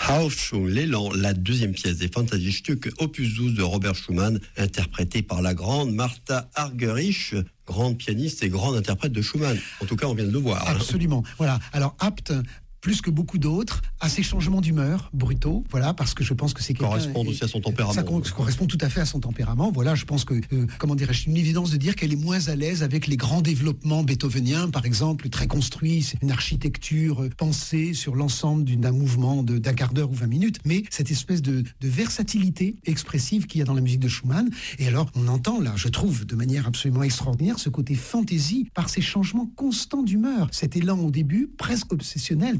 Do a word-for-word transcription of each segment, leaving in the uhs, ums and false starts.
Aufschwung, l'élan, la deuxième pièce des Fantasiestücke, opus douze de Robert Schumann, interprétée par la grande Martha Argerich, grande pianiste et grande interprète de Schumann. En tout cas, on vient de le voir. Absolument. Voilà. Alors, apte, plus que beaucoup d'autres, à ces changements d'humeur brutaux, voilà, parce que je pense que c'est quelqu'un... correspond aussi à son tempérament. Ça correspond tout à fait à son tempérament, voilà, je pense que, euh, comment dirais-je, une évidence de dire qu'elle est moins à l'aise avec les grands développements beethoveniens, par exemple, très construits, c'est une architecture pensée sur l'ensemble d'un mouvement de, d'un quart d'heure ou vingt minutes, mais cette espèce de, de versatilité expressive qu'il y a dans la musique de Schumann, et alors, on entend là, je trouve, de manière absolument extraordinaire, ce côté fantaisie par ces changements constants d'humeur, cet élan au début, presque obsessionnel,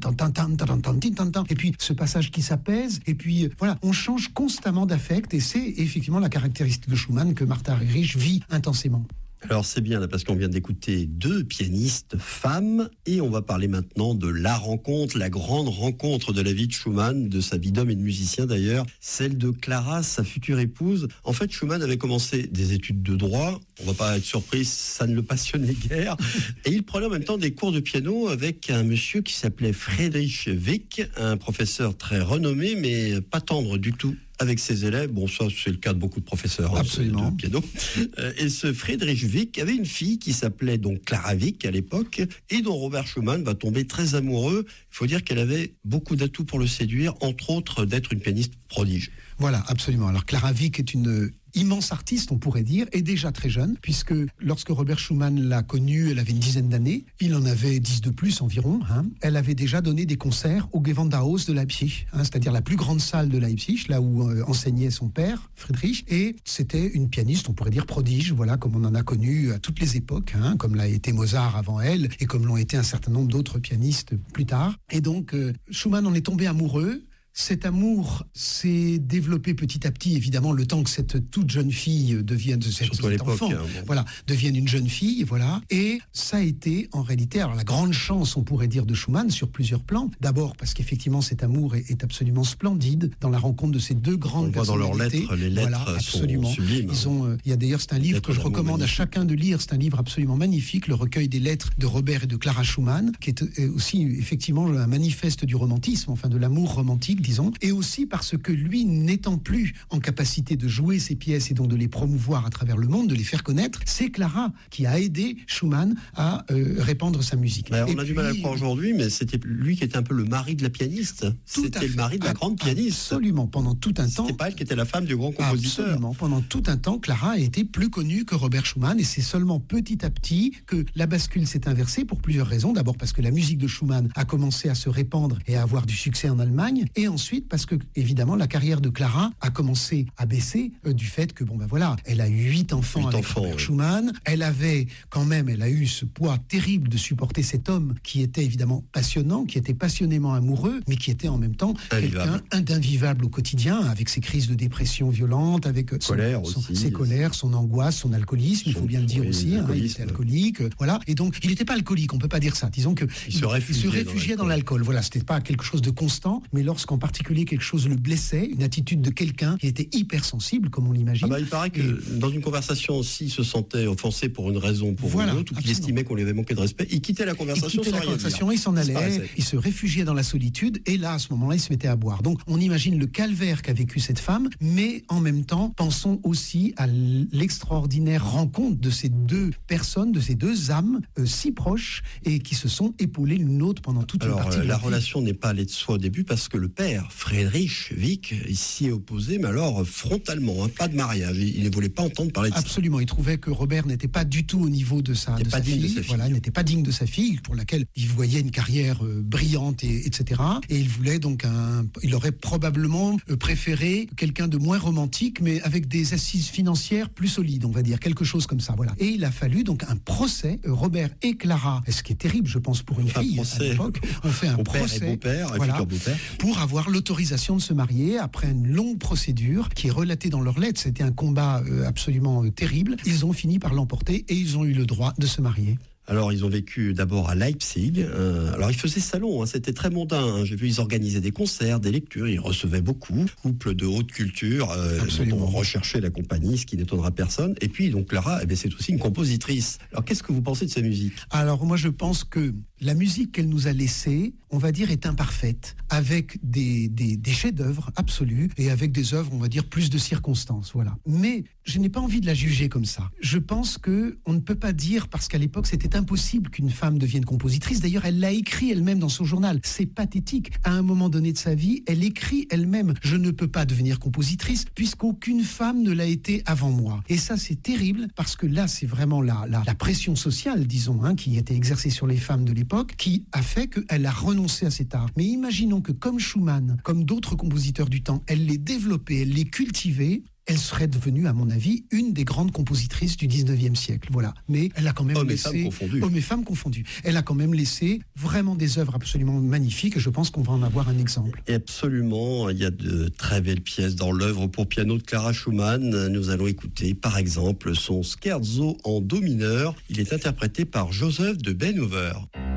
et puis ce passage qui s'apaise, et puis voilà, on change constamment d'affect, et c'est effectivement la caractéristique de Schumann que Martha Argerich vit intensément. Alors c'est bien là parce qu'on vient d'écouter deux pianistes femmes et on va parler maintenant de la rencontre, la grande rencontre de la vie de Schumann, de sa vie d'homme et de musicien d'ailleurs, celle de Clara, sa future épouse. En fait, Schumann avait commencé des études de droit, on va pas être surpris, ça ne le passionnait guère, et il prenait en même temps des cours de piano avec un monsieur qui s'appelait Friedrich Wieck, un professeur très renommé mais pas tendre du tout avec ses élèves. Bon, ça, c'est le cas de beaucoup de professeurs. Absolument. Hein, de piano. Et ce Friedrich Wieck avait une fille qui s'appelait donc Clara Wieck à l'époque et dont Robert Schumann va tomber très amoureux. Il faut dire qu'elle avait beaucoup d'atouts pour le séduire, entre autres d'être une pianiste prodige. Voilà, absolument. Alors Clara Wieck est une immense artiste, on pourrait dire, et déjà très jeune, puisque lorsque Robert Schumann l'a connue, elle avait une dizaine d'années, il en avait dix de plus environ, hein. Elle avait déjà donné des concerts au Gewandhaus de Leipzig, hein, c'est-à-dire la plus grande salle de Leipzig, là où euh, enseignait son père, Friedrich, et c'était une pianiste, on pourrait dire prodige, voilà, comme on en a connu à toutes les époques, hein, comme l'a été Mozart avant elle, et comme l'ont été un certain nombre d'autres pianistes plus tard. Et donc, euh, Schumann en est tombé amoureux. Cet amour s'est développé petit à petit, évidemment, le temps que cette toute jeune fille devienne, de cette cet enfant, hein, bon. voilà, devienne une jeune fille, voilà. Et ça a été, en réalité, alors la grande chance, on pourrait dire, de Schumann sur plusieurs plans. D'abord parce qu'effectivement, cet amour est, est absolument splendide dans la rencontre de ces deux grandes on personnalités. On voit dans leurs lettres, les lettres voilà, absolument. sont sublimes. Ils ont, euh, il y a d'ailleurs, c'est un livre que je recommande magnifique. à chacun de lire. C'est un livre absolument magnifique, le recueil des lettres de Robert et de Clara Schumann, qui est aussi effectivement un manifeste du romantisme, enfin de l'amour romantique, disons, et aussi parce que lui, n'étant plus en capacité de jouer ses pièces et donc de les promouvoir à travers le monde, de les faire connaître, c'est Clara qui a aidé Schumann à euh, répandre sa musique. Ben, on et a puis, du mal à le croire aujourd'hui, mais c'était lui qui était un peu le mari de la pianiste. C'était le mari de la grande pianiste. Absolument, pendant tout un temps. C'était pas elle qui était la femme du grand compositeur. Absolument, pendant tout un temps, Clara a été plus connue que Robert Schumann, et c'est seulement petit à petit que la bascule s'est inversée pour plusieurs raisons. D'abord parce que la musique de Schumann a commencé à se répandre et à avoir du succès en Allemagne, et ensuite parce que, évidemment, la carrière de Clara a commencé à baisser euh, du fait que, bon ben voilà, elle a eu huit enfants huit avec enfants, Robert oui. Schumann. Elle avait, quand même, elle a eu ce poids terrible de supporter cet homme qui était évidemment passionnant, qui était passionnément amoureux, mais qui était en même temps invivable. quelqu'un d'invivable au quotidien, avec ses crises de dépression violentes, avec son, Colère son, aussi. ses colères, son angoisse, son alcoolisme, son, il faut bien le dire oui, aussi, hein, il était alcoolique, euh, voilà. Et donc, il n'était pas alcoolique, on peut pas dire ça. Disons que il, il se réfugiait, il se réfugiait dans, dans l'alcool. Voilà, c'était pas quelque chose de constant, mais lorsqu'en particulier quelque chose le blessait, une attitude de quelqu'un qui était hypersensible, comme on l'imagine. Ah bah, il paraît que et... dans une conversation aussi, il se sentait offensé pour une raison, pour voilà, une autre, ou qu'il estimait qu'on lui avait manqué de respect. Il quittait la conversation il quittait sans la rien conversation, dire. Il s'en allait, il se réfugiait dans la solitude, et là, à ce moment-là, il se mettait à boire. Donc, on imagine le calvaire qu'a vécu cette femme, mais en même temps, pensons aussi à l'extraordinaire rencontre de ces deux personnes, de ces deux âmes euh, si proches, et qui se sont épaulées l'une l'autre pendant toute Alors, une partie euh, de la leur relation n'est pas allée de soi au début, parce que le père, Friedrich Wieck, il s'y est opposé, mais alors frontalement, hein, pas de mariage. Il ne voulait pas entendre parler de Absolument, ça. Absolument, il trouvait que Robert n'était pas du tout au niveau de sa, de sa, fille, de sa fille. Voilà, il n'était pas digne de sa fille, pour laquelle il voyait une carrière euh, brillante, et, etc. Et il voulait donc un... Il aurait probablement euh, préféré quelqu'un de moins romantique, mais avec des assises financières plus solides, on va dire, quelque chose comme ça. Voilà. Et il a fallu donc un procès, euh, Robert et Clara, ce qui est terrible, je pense, pour une un fille procès. à l'époque. On fait un beau-père procès et beau-père, voilà, futur beau-père. Pour avoir l'autorisation de se marier après une longue procédure qui est relatée dans leurs lettres. C'était un combat euh, absolument euh, terrible. Ils ont fini par l'emporter et ils ont eu le droit de se marier. Alors, ils ont vécu d'abord à Leipzig. Euh, alors, ils faisaient salon, hein, c'était très mondain. Hein. J'ai vu, ils organisaient des concerts, des lectures, ils recevaient beaucoup. Couple de haute culture, euh, dont on recherchait la compagnie, ce qui n'étonnera personne. Et puis, donc, Clara, eh bien, c'est aussi une compositrice. Alors, qu'est-ce que vous pensez de sa musique ? Alors, moi, je pense que la musique qu'elle nous a laissée, on va dire, est imparfaite, avec des, des, des chefs-d'œuvre absolus et avec des œuvres, on va dire, plus de circonstances. Voilà. Mais je n'ai pas envie de la juger comme ça. Je pense que on ne peut pas dire, parce qu'à l'époque, c'était impossible qu'une femme devienne compositrice. D'ailleurs, elle l'a écrit elle-même dans son journal. C'est pathétique. À un moment donné de sa vie, elle écrit elle-même « Je ne peux pas devenir compositrice puisqu'aucune femme ne l'a été avant moi ». Et ça, c'est terrible parce que là, c'est vraiment la, la, la pression sociale, disons, hein, qui était exercée sur les femmes de l'époque, qui a fait qu'elle a renoncé à cet art. Mais imaginons que comme Schumann, comme d'autres compositeurs du temps, elle l'ait développé, elle l'ait cultivé, elle serait devenue, à mon avis, une des grandes compositrices du dix-neuvième siècle. Voilà. Mais elle a quand même Hommes laissé... et femmes confondus. Hommes et femmes confondus. Elle a quand même laissé vraiment des œuvres absolument magnifiques et je pense qu'on va en avoir un exemple. Et absolument, il y a de très belles pièces dans l'œuvre pour piano de Clara Schumann. Nous allons écouter, par exemple, son scherzo en do mineur. Il est interprété par Joseph de Benhover.